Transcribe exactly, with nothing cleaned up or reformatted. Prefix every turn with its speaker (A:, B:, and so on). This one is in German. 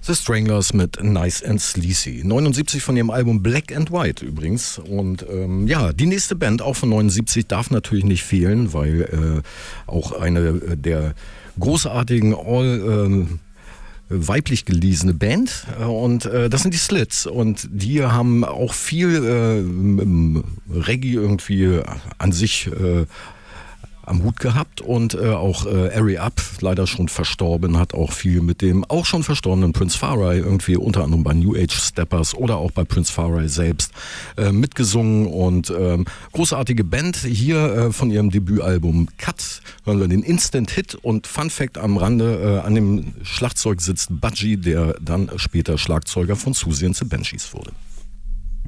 A: The Stranglers mit Nice and Sleazy. neunundsiebzig von ihrem Album Black and White übrigens. Und ähm, ja, die nächste Band, auch von neunundsiebzig, darf natürlich nicht fehlen, weil äh, auch eine der großartigen All... Ähm, weiblich gelesene Band und äh, das sind die Slits und die haben auch viel äh, Reggae irgendwie an sich äh, am Hut gehabt und äh, auch äh, Ari Up, leider schon verstorben, hat auch viel mit dem auch schon verstorbenen Prince Farai irgendwie unter anderem bei New Age Steppers oder auch bei Prince Farai selbst äh, mitgesungen und ähm, großartige Band. Hier äh, von ihrem Debütalbum Cut hören wir den Instant Hit und Fun Fact am Rande, äh, an dem Schlagzeug sitzt Budgie, der dann später Schlagzeuger von Siouxsie and the Banshees wurde.